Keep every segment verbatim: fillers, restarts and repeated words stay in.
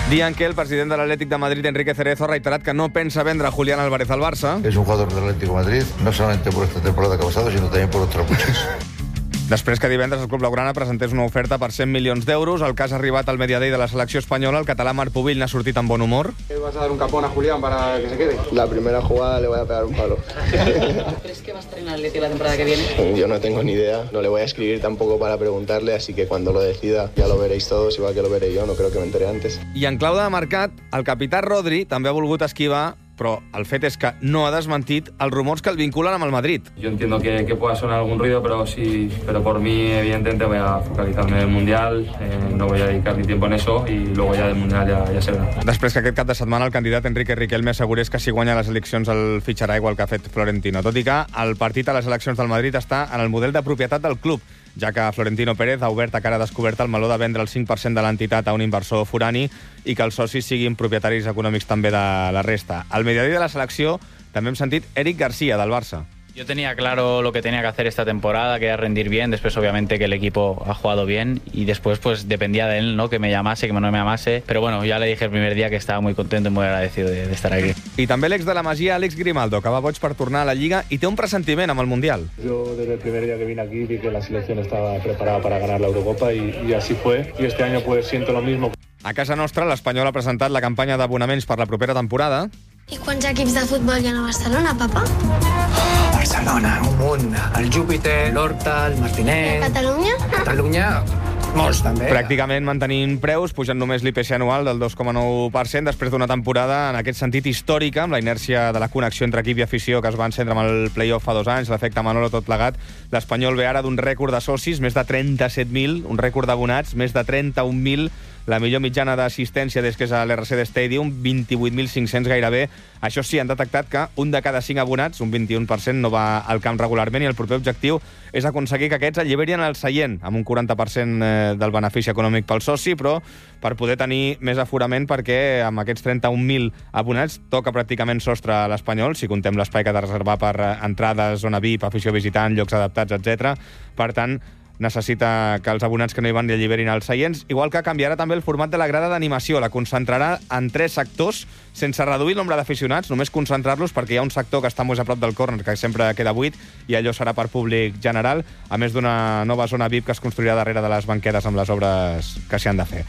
Dia en què el president de l'Atlètic de Madrid, Enrique Cerezo, ha reiterat que no pensa vendre a Julián Álvarez al Barça. Es un jugador del Atlético de Madrid, no solamente por esta temporada que ha pasado, sino también por otras muchas. Després que divendres el club blaugrana presentés una oferta per cent milions d'euros, el cas ha arribat al mediador de la selecció espanyola, el català Marc Pubill n'ha sortit amb bon humor. ¿Vas a dar un capón a Julián para que se quede? La primera jugada le voy a pegar un palo. ¿Crees que va a estar en el Atlético la temporada que viene? Yo no tengo ni idea, no le voy a escribir tampoco para preguntarle, así que cuando lo decida ya lo veréis todos, igual que lo veré yo, no creo que me entere antes. I en clau de mercat, el capità Rodri també ha volgut esquivar, però el fet és que no ha desmentit els rumors que el vinculen amb el Madrid. Yo entiendo que, que pueda sonar algún ruido, pero sí, pero por mí, evidentemente, voy a focalizarme en el Mundial, eh, no voy a dedicar ni tiempo en eso y luego ya del Mundial ya, ja se verá. Després que aquest cap de setmana el candidat Enrique Riquelme assegurés que si guanya les eleccions el fitxarà igual que ha fet Florentino, tot i que el partit a les eleccions del Madrid està en el model de propietat del club, ja que Florentino Pérez ha obert a cara descoberta el meló de vendre el cinc per cent de l'entitat a un inversor forani i que els socis siguin propietaris econòmics també de la resta. Al mediodía de la selecció també hem sentit Eric García, del Barça. Yo tenía claro lo que tenía que hacer esta temporada, que era rendir bien, después obviamente que el equipo ha jugado bien y después pues dependía de él, ¿no? Que me llamase, que no me llamase, pero bueno, ya le dije el primer día que estaba muy contento y muy agradecido de, de estar aquí. I també l'ex de la Masia, Àlex Grimaldo, que va boig per tornar a la Lliga i té un pressentiment amb el Mundial. Yo desde el primer día que vine aquí vi que la selección estaba preparada para ganar la Eurocopa y, y así fue, y este año pues siento lo mismo. A casa nostra, l'Espanyol ha presentat la campanya d'abonaments per la propera temporada. I quants equips de futbol hi ha a Barcelona, papa? Barcelona, un munt. El Júpiter, l'Horta, el Martinet... I a Catalunya? Catalunya, molts també. Pràcticament mantenint preus, pujant només l'I P C anual del dos coma nou per cent després d'una temporada en aquest sentit històrica, amb la inèrcia de la connexió entre equip i afició que es va encendre amb el play-off fa dos anys, l'efecte Manolo tot plegat. L'Espanyol ve ara d'un rècord de socis, més de trenta-set mil, un rècord d'abonats, més de trenta-un mil, la millor mitjana d'assistència des que és a l'R C D Stadium, vint-i-vuit mil cinc-cents gairebé. Això sí, han detectat que un de cada cinc abonats, un vint-i-un per cent, no va al camp regularment i el proper objectiu és aconseguir que aquests alliberin el seient, amb un quaranta per cent del benefici econòmic pel soci, però per poder tenir més aforament, perquè amb aquests trenta-un mil abonats toca pràcticament sostre a l'Espanyol, si contem l'espai que ha de reservar per entrades, zona V I P, afició visitant, llocs adaptats, etcètera. Per tant, necessita que els abonats que no hi van li alliberin els seients, igual que canviarà també el format de la grada d'animació. La concentrarà en tres sectors, sense reduir el nombre d'aficionats, només concentrar-los, perquè hi ha un sector que està més a prop del córner, que sempre queda buit, i allò serà per públic general, a més d'una nova zona V I P que es construirà darrere de les banquetes amb les obres que s'hi han de fer.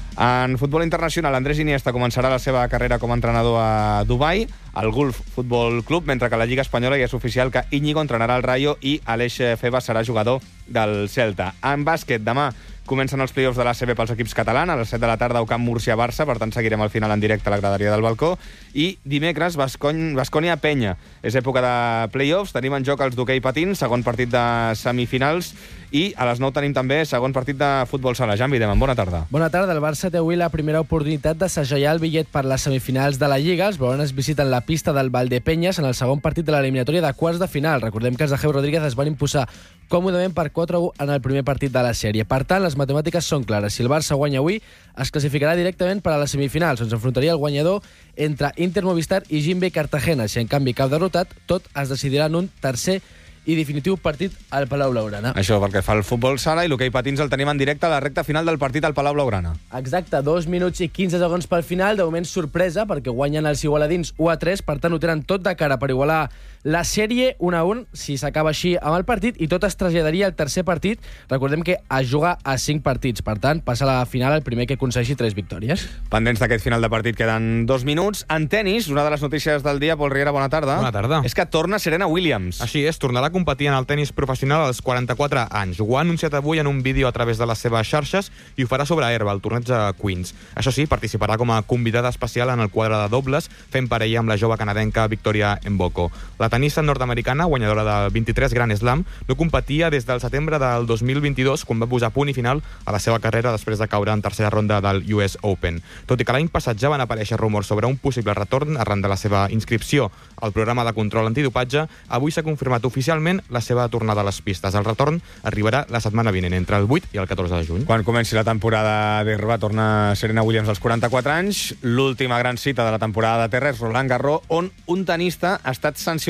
En futbol internacional, Andrés Iniesta començarà la seva carrera com a entrenador a Dubai, al Gulf Futbol Club, mentre que a la Lliga Espanyola ja és oficial que Íñigo entrenarà el Rayo i Aleix Febas serà jugador del Celta. En bàsquet, demà comencen els play-offs de l'A C B pels equips catalans, a les set de la tarda au Camp Múrcia-Barça, per tant seguirem el final en directe a la graderia del balcó, i dimecres Baskonia-Penya. És època de play-offs, tenim en joc els d'hoquei patins, segon partit de semifinals, i a les nou tenim també segon partit de futbol sala. Jan Videm, bona tarda. Bona tarda, el Barça té avui la primera oportunitat de segellar el bitllet per les semifinals de la Lliga. Els blaugranes visiten la pista del Valdepeñas en el segon partit de l'eliminatòria de quarts de final. Recordem que els de Geu Rodríguez es van imposar còmodament per quatre a u en el primer partit de la sèrie. Per tant, les matemàtiques són clares. Si el Barça guanya avui, es classificarà directament per a les semifinals, on s'enfrontaria el guanyador entre Inter Movistar i Jimbe Cartagena. Si en canvi cap derrotat, tot es decidirà en un tercer i definitiu partit al Palau Blaugrana. Això perquè fa el futbol sala i l'hoquei patins el tenim en directe a la recta final del partit al Palau Blaugrana. Exacte, dos minuts i quinze segons pel final, de moment sorpresa, perquè guanyen els igualadins u a tres, per tant ho tenen tot de cara per igualar la sèrie un a un, si s'acaba així amb el partit, i tot es traslladaria al tercer partit. Recordem que es juga a cinc partits, per tant, passa a la final el primer que aconsegueixi tres victòries. Pendents d'aquest final de partit queden dos minuts. En tenis, una de les notícies del dia, Pol Riera, bona tarda. Bona tarda. És que torna Serena Williams. Així és, tornarà a competir en el tenis professional als quaranta-quatre anys. Ho ha anunciat avui en un vídeo a través de les seves xarxes i ho farà sobre herba, al torneig de Queens. Això sí, participarà com a convidada especial en el quadre de dobles, fent parella amb la jove canadenca Victoria Mboko. La tenista nord-americana, guanyadora del vint-i-tres Grand Slam, no competia des del setembre del dos mil vint-i-dos, quan va posar punt i final a la seva carrera després de caure en tercera ronda del U S Open. Tot i que l'any passat ja van aparèixer rumors sobre un possible retorn arran de la seva inscripció al programa de control antidopatge, avui s'ha confirmat oficialment la seva tornada a les pistes. El retorn arribarà la setmana vinent, entre el vuit i el catorze de juny. Quan comenci la temporada d'herba, torna Serena Williams als quaranta-quatre anys. L'última gran cita de la temporada de terra és Roland Garros, on un tenista ha estat sancionat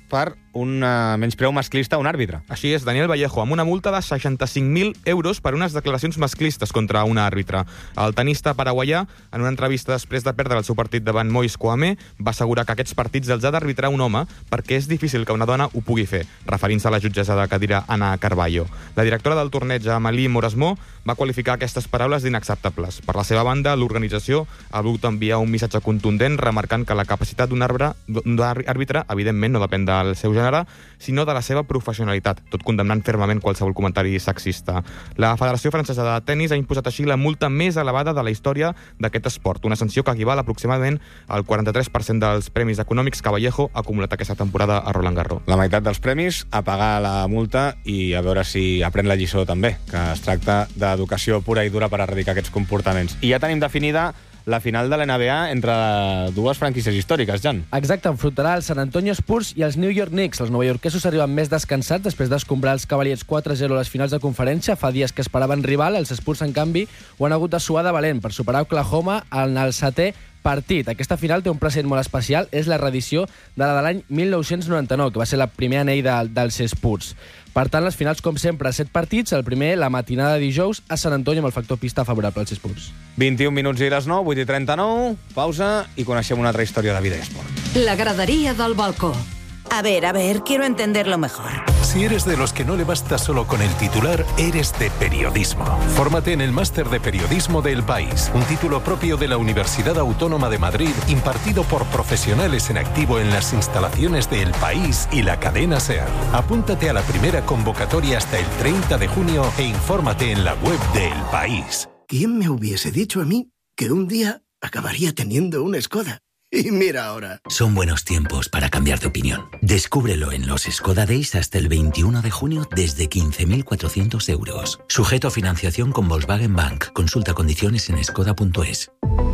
per un uh, menyspreu masclista a un àrbitre. Així és, Daniel Vallejo, amb una multa de seixanta-cinc mil euros per unes declaracions masclistes contra un àrbitre. El tenista paraguaià, en una entrevista després de perdre el seu partit davant Mois Kouamé, va assegurar que aquests partits els ha d'arbitrar un home perquè és difícil que una dona ho pugui fer, referint-se a la jutgessa de cadira Ana Carballo. La directora del torneig, Amélie Mauresmo, va qualificar aquestes paraules d'inacceptables. Per la seva banda, l'organització ha volgut enviar un missatge contundent remarcant que la capacitat d'un àrbitre, evidentment, no depèn del seu gènere, sinó de la seva professionalitat, tot condemnant fermament qualsevol comentari sexista. La Federació Francesa de Tenis ha imposat així la multa més elevada de la història d'aquest esport, una sanció que equival aproximadament al quaranta-tres per cent dels premis econòmics que Vallejo ha acumulat aquesta temporada a Roland Garros. La meitat dels premis, a pagar la multa i a veure si aprèn la lliçó també, que es tracta d'educació pura i dura per erradicar aquests comportaments. I ja tenim definida la final de l'N B A entre dues franquícies històriques, Jan. Exacte, enfrontarà el San Antonio Spurs i els New York Knicks. Els novaiorquesos arriben més descansats després d'escombrar els Cavaliers quatre a zero a les finals de conferència. Fa dies que esperaven rival. Els Spurs, en canvi, ho han hagut de suar de valent per superar Oklahoma en el setè partit. Aquesta final té un precedent molt especial, és la reedició de la de l'any mil nou-cents noranta-nou, que va ser la primer anell de, dels Spurs. Per tant, les finals, com sempre, set partits, el primer, la matinada de dijous, a Sant Antoni, amb el factor pista favorable als Spurs. vint-i-un minuts i les nou, vuit i trenta-nou, pausa i coneixem una altra història de vida i esport. La gradería del balcó. A ver, a ver, quiero entenderlo mejor. Si eres de los que no le basta solo con el titular, eres de periodismo. Fórmate en el Máster de Periodismo de El País, un título propio de la Universidad Autónoma de Madrid, impartido por profesionales en activo en las instalaciones de El País y la cadena SER. Apúntate a la primera convocatoria hasta el treinta de junio e infórmate en la web de El País. ¿Quién me hubiese dicho a mí que un día acabaría teniendo una Skoda? Y mira ahora. Son buenos tiempos para cambiar de opinión. Descúbrelo en los Skoda Days hasta el veintiuno de junio desde quince mil cuatrocientos euros. Sujeto a financiación con Volkswagen Bank. Consulta condiciones en skoda punto es.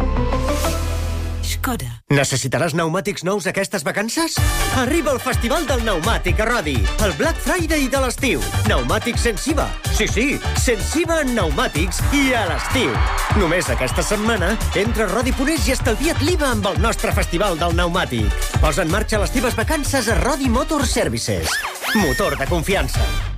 Skoda. Necessitaràs pneumàtics nous aquestes vacances? Arriba el Festival del Pneumàtic a Rodi, el Black Friday de l'estiu. Pneumàtics sense I V A. Sí, sí, sense I V A en pneumàtics i a l'estiu. Només aquesta setmana, entra a Rodi punt es i estalvia't l'I V A amb el nostre Festival del Pneumàtic. Posa en marxa les teves vacances a Rodi Motor Services. Motor de confiança.